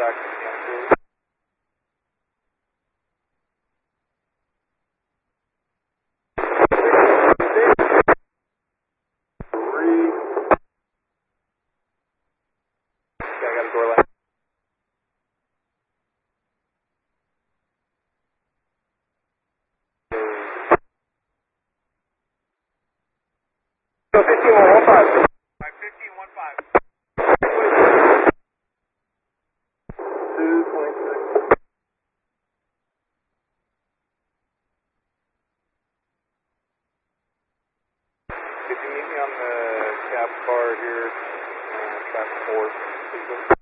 contact cancel. Okay, I got a door line. So 15115. 15115. 226. Could you meet me on the cab car here, track 4?